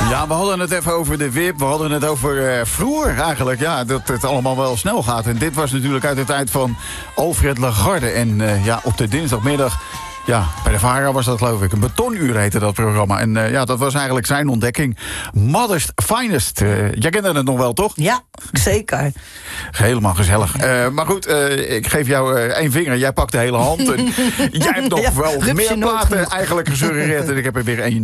Ja, we hadden het even over de WIP. We hadden het over vroeger eigenlijk. Ja, dat het allemaal wel snel gaat. En dit was natuurlijk uit de tijd van Alfred Lagarde. En op de dinsdagmiddag... Ja, bij de VARA was dat geloof ik. Een betonuur heette dat programma. En dat was eigenlijk zijn ontdekking. Mother's Finest. Jij kende het nog wel, toch? Ja, zeker. Helemaal gezellig. Maar goed, ik geef jou 1 vinger. Jij pakt de hele hand. En jij hebt nog wel meer platen eigenlijk gesuggereerd. En ik heb er weer 1